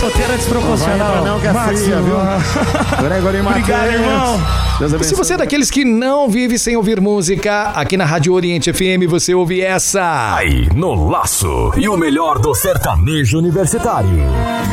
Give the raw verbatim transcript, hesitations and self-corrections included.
solteira desproporcional. Não, que é fria, viu? Gregory Matheus. Obrigado, irmão. E se você é daqueles que não vive sem ouvir música, aqui na Rádio Oriente F M você ouve essa. Aí, no Laço. E o melhor do sertanejo universitário.